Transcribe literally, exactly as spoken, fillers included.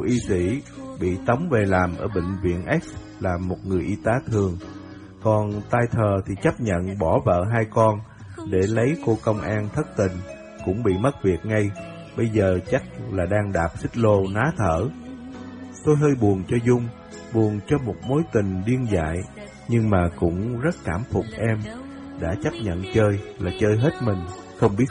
y sĩ bị tống về làm ở bệnh viện X là một người y tá thường. Còn Tai Thờ thì chấp nhận bỏ vợ hai con để lấy cô công an thất tình, cũng bị mất việc ngay. Bây giờ chắc là đang đạp xích lô ná thở. Tôi hơi buồn cho Dung, buồn cho một mối tình điên dại, nhưng mà cũng rất cảm phục em, đã chấp nhận chơi là chơi hết mình, không biết